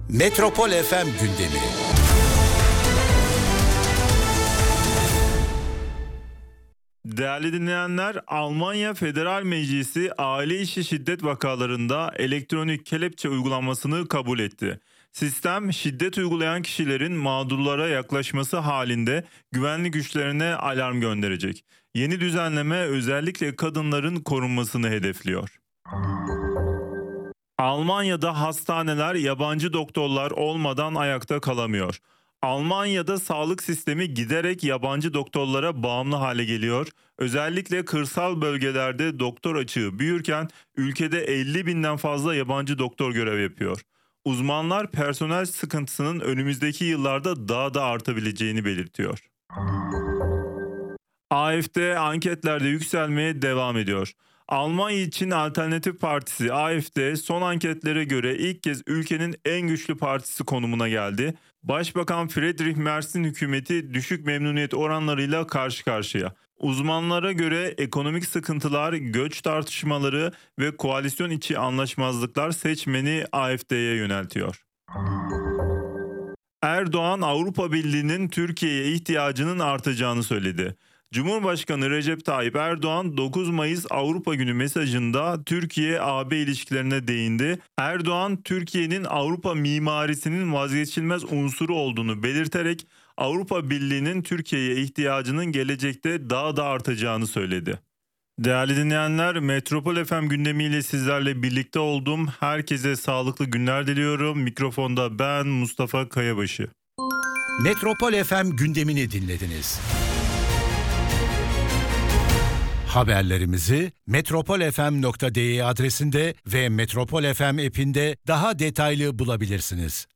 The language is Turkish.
Metropol FM gündemi. Değerli dinleyenler, Almanya Federal Meclisi aile içi şiddet vakalarında elektronik kelepçe uygulanmasını kabul etti. Sistem, şiddet uygulayan kişilerin mağdurlara yaklaşması halinde güvenlik güçlerine alarm gönderecek. Yeni düzenleme özellikle kadınların korunmasını hedefliyor. Almanya'da hastaneler yabancı doktorlar olmadan ayakta kalamıyor. Almanya'da sağlık sistemi giderek yabancı doktorlara bağımlı hale geliyor. Özellikle kırsal bölgelerde doktor açığı büyürken ülkede 50 binden fazla yabancı doktor görev yapıyor. Uzmanlar personel sıkıntısının önümüzdeki yıllarda daha da artabileceğini belirtiyor. AfD anketlerde yükselmeye devam ediyor. Almanya için Alternatif Partisi AfD son anketlere göre ilk kez ülkenin en güçlü partisi konumuna geldi. Başbakan Friedrich Merz'in hükümeti düşük memnuniyet oranlarıyla karşı karşıya. Uzmanlara göre ekonomik sıkıntılar, göç tartışmaları ve koalisyon içi anlaşmazlıklar seçmeni AfD'ye yöneltiyor. Erdoğan Avrupa Birliği'nin Türkiye'ye ihtiyacının artacağını söyledi. Cumhurbaşkanı Recep Tayyip Erdoğan 9 Mayıs Avrupa Günü mesajında Türkiye-AB ilişkilerine değindi. Erdoğan, Türkiye'nin Avrupa mimarisinin vazgeçilmez unsuru olduğunu belirterek Avrupa Birliği'nin Türkiye'ye ihtiyacının gelecekte daha da artacağını söyledi. Değerli dinleyenler, Metropol FM gündemiyle sizlerle birlikte oldum. Herkese sağlıklı günler diliyorum. Mikrofonda ben Mustafa Kayabaşı. Metropol FM gündemini dinlediniz. Haberlerimizi metropolfm.de adresinde ve Metropol FM app'inde daha detaylı bulabilirsiniz.